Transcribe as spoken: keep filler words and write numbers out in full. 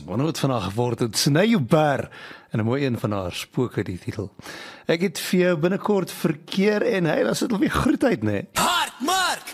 wonder wat vandag geword het, Sny jou ber, en 'n mooi een van haar spooke die titel. Ek het vir jou binnekort verkeer en hy, daar sit alweer groet uit, né?